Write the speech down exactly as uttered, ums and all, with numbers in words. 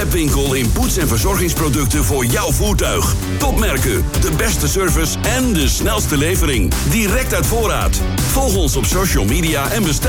webwinkel in poets- en verzorgingsproducten voor jouw voertuig. Topmerken, de beste service en de snelste levering. Direct uit voorraad. Volg ons op social media en bestel